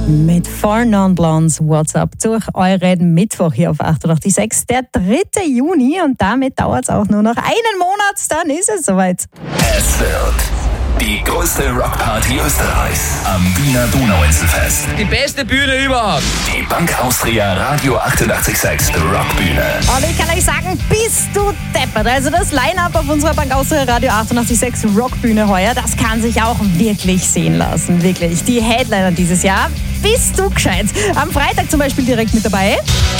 Mit Four Non Blondes WhatsApp durch euren Mittwoch hier auf 88.6, der 3. Juni. Und damit dauert es auch nur noch einen Monat, dann ist es soweit. Es wird die größte Rockparty Österreichs am Wiener Donauinselfest. Die beste Bühne überhaupt. Die Bank Austria Radio 88.6 Rockbühne. Und ich kann euch sagen, bist du deppert. Also das Line-Up auf unserer Bank Austria Radio 88.6 Rockbühne heuer, das kann sich auch wirklich sehen lassen. Wirklich. Die Headliner dieses Jahr, bist du gescheit. Am Freitag zum Beispiel direkt mit dabei.